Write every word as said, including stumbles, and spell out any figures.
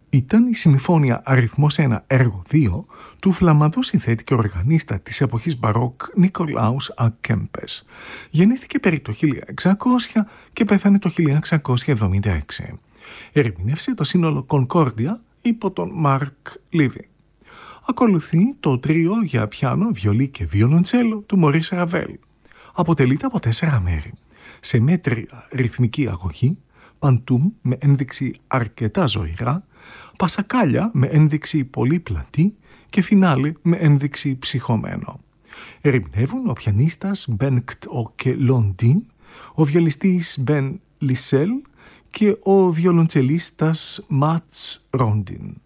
Ήταν η Συμφώνια αριθμός ένα έργο δύο του Φλαμανδού συνθέτη και οργανίστα της εποχής μπαρόκ Νικολάους Α. Κέμπες. Γεννήθηκε περί το χίλια εξακόσια και πέθανε το χίλια εξακόσια εβδομήντα έξι. Ερμηνεύσε το σύνολο Κονκόρδια υπό τον Μάρκ Λίβι. Ακολουθεί το τρίο για πιάνο, βιολί και βιολοντσέλο του Μωρίς Ραβέλ. Αποτελείται από τέσσερα μέρη. Σε μέτρια ρυθμική αγωγή, παντούμ με ένδειξη αρκετά ζωηρά, πασακάλια με ένδειξη πολύ πλατή και φινάλε με ένδειξη ψυχωμένο. Ερμηνεύουν ο πιανίστας Μπένκτ Όκε Λοντίν, ο βιολιστής Μπεν Λισέλ και ο βιολοντσελίστας Μάτς Ρόντιν.